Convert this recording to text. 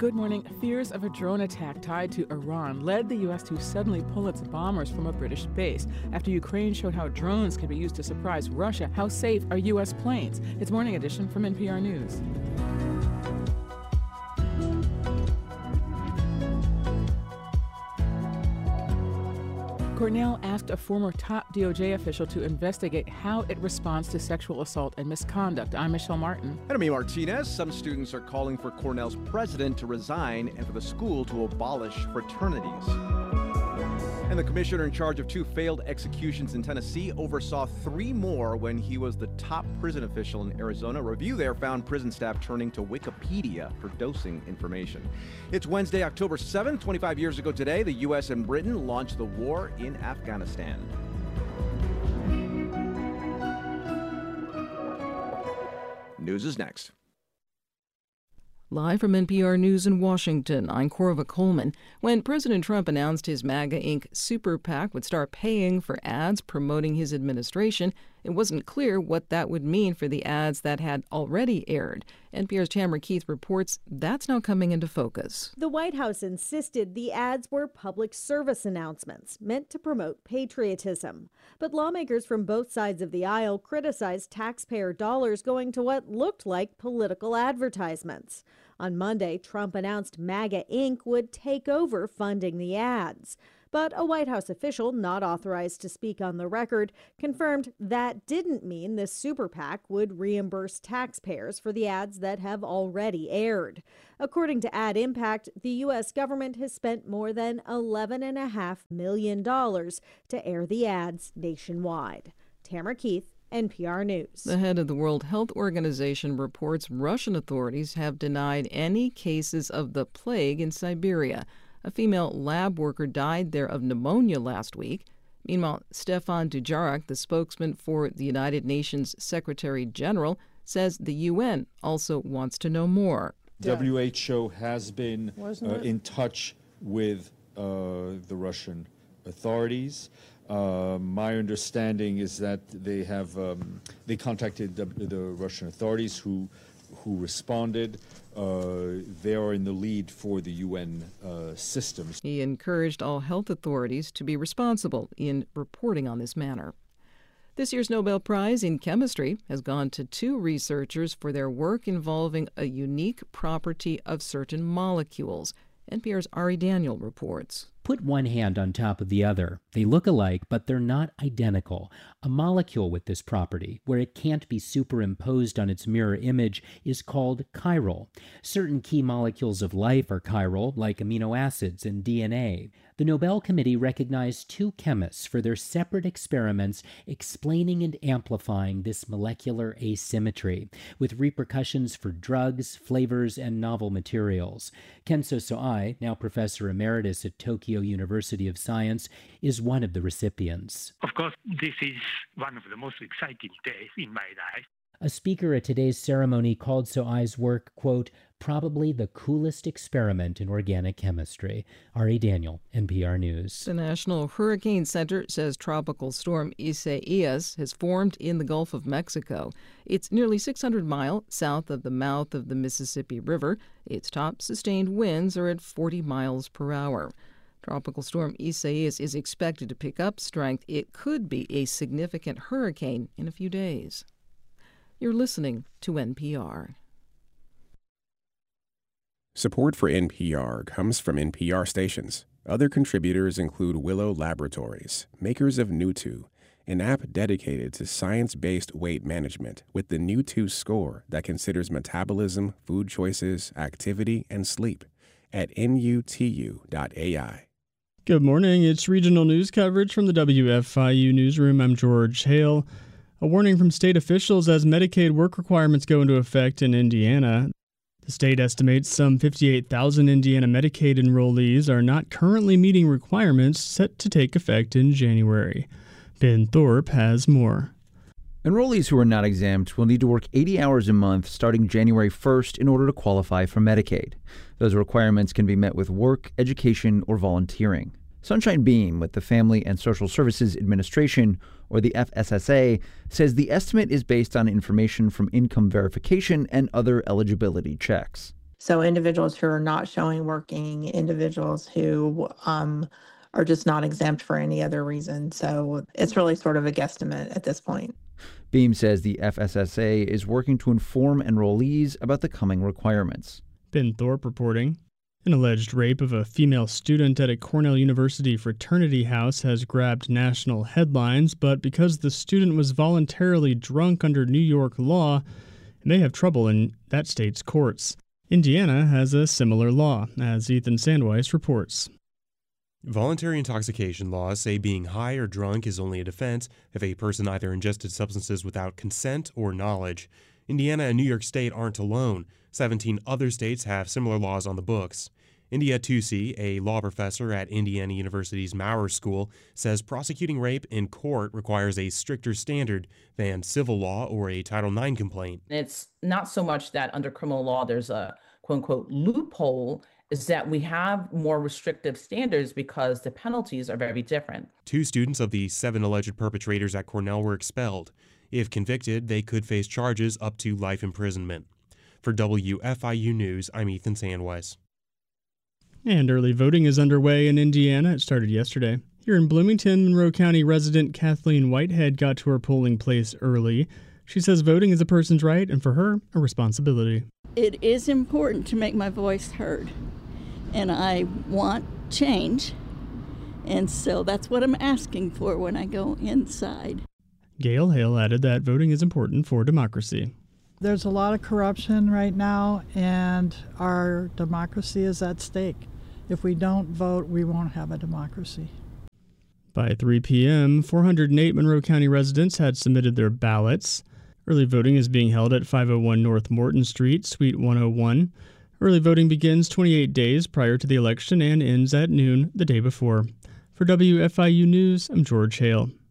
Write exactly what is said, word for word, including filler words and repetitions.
Good morning. Fears of a drone attack tied to Iran led the U S to suddenly pull its bombers from a British base. After Ukraine showed how drones can be used to surprise Russia, how safe are U S planes? It's Morning Edition from N P R News. Cornell asked a former top D O J official to investigate how it responds to sexual assault and misconduct. I'm Michelle Martin. And I'm E. Martinez. Some students are calling for Cornell's president to resign and for the school to abolish fraternities. And the commissioner in charge of two failed executions in Tennessee oversaw three more when he was the top prison official in Arizona. A review there found prison staff turning to Wikipedia for dosing information. It's Wednesday, October seventh. twenty-five years ago today, the U S and Britain launched the war in Afghanistan. News is next. Live from N P R News in Washington, I'm Corva Coleman. When President Trump announced his MAGA Incorporated super PAC would start paying for ads promoting his administration, it wasn't clear what that would mean for the ads that had already aired. N P R's Tamara Keith reports that's now coming into focus. The White House insisted the ads were public service announcements meant to promote patriotism. But lawmakers from both sides of the aisle criticized taxpayer dollars going to what looked like political advertisements. On Monday, Trump announced MAGA Incorporated would take over funding the ads. But a White House official not authorized to speak on the record confirmed that didn't mean the super PAC would reimburse taxpayers for the ads that have already aired. According to Ad Impact, the U S government has spent more than eleven point five million dollars to air the ads nationwide. Tamara Keith, N P R News. The head of the World Health Organization reports Russian authorities have denied any cases of the plague in Siberia. A female lab worker died there of pneumonia last week. Meanwhile, Stefan Dujarric, the spokesman for the United Nations Secretary General, says the U N also wants to know more. W H O has been uh, in touch with uh, the Russian authorities. Uh, my understanding is that they have um, they contacted the, the Russian authorities who who responded. Uh, they are in the lead for the U N uh, systems. He encouraged all health authorities to be responsible in reporting on this matter. This year's Nobel Prize in Chemistry has gone to two researchers for their work involving a unique property of certain molecules. N P R's Ari Daniel reports. Put one hand on top of the other. They look alike, but they're not identical. A molecule with this property, where it can't be superimposed on its mirror image, is called chiral. Certain key molecules of life are chiral, like amino acids and D N A. The Nobel Committee recognized two chemists for their separate experiments explaining and amplifying this molecular asymmetry, with repercussions for drugs, flavors, and novel materials. Kenzo Soai, now professor emeritus at Tokyo University of Science, is one of the recipients. Of course, this is one of the most exciting days in my life. A speaker at today's ceremony called Soai's work, quote, probably the coolest experiment in organic chemistry. Ari Daniel, N P R News. The National Hurricane Center says Tropical Storm Isaias has formed in the Gulf of Mexico. It's nearly six hundred miles south of the mouth of the Mississippi River. Its top sustained winds are at forty miles per hour. Tropical Storm Isaias is expected to pick up strength. It could be a significant hurricane in a few days. You're listening to N P R. Support for N P R comes from N P R stations. Other contributors include Willow Laboratories, makers of Nutu, an app dedicated to science-based weight management with the Nutu score that considers metabolism, food choices, activity, and sleep at N U T U dot A I. Good morning. It's regional news coverage from the W F I U newsroom. I'm George Hale. A warning from state officials as Medicaid work requirements go into effect in Indiana. The state estimates some fifty-eight thousand Indiana Medicaid enrollees are not currently meeting requirements set to take effect in January. Ben Thorpe has more. Enrollees who are not exempt will need to work eighty hours a month starting January first in order to qualify for Medicaid. Those requirements can be met with work, education, or volunteering. Sunshine Beam with the Family and Social Services Administration, or the F S S A, says the estimate is based on information from income verification and other eligibility checks. So individuals who are not showing working, individuals who um, are just not exempt for any other reason. So it's really sort of a guesstimate at this point. Beam says the F S S A is working to inform enrollees about the coming requirements. Ben Thorpe reporting. An alleged rape of a female student at a Cornell University fraternity house has grabbed national headlines, but because the student was voluntarily drunk under New York law, it may have trouble in that state's courts. Indiana has a similar law, as Ethan Sandweiss reports. Voluntary intoxication laws say being high or drunk is only a defense if a person either ingested substances without consent or knowledge. Indiana and New York State aren't alone. seventeen other states have similar laws on the books. India Tusi, a law professor at Indiana University's Maurer School, says prosecuting rape in court requires a stricter standard than civil law or a Title nine complaint. It's not so much that under criminal law there's a quote-unquote loophole, is that we have more restrictive standards because the penalties are very different. Two students of the seven alleged perpetrators at Cornell were expelled. If convicted, they could face charges up to life imprisonment. For W F I U News, I'm Ethan Sandweiss. And early voting is underway in Indiana. It started yesterday. Here in Bloomington, Monroe County resident Kathleen Whitehead got to her polling place early. She says voting is a person's right and for her, a responsibility. It is important to make my voice heard, and I want change, and so that's what I'm asking for when I go inside. Gail Hale added that voting is important for democracy. There's a lot of corruption right now, and our democracy is at stake. If we don't vote, we won't have a democracy. By three p.m., four hundred eight Monroe County residents had submitted their ballots. Early voting is being held at five oh one North Morton Street, Suite one oh one. Early voting begins twenty-eight days prior to the election and ends at noon the day before. For W F I U News, I'm George Hale.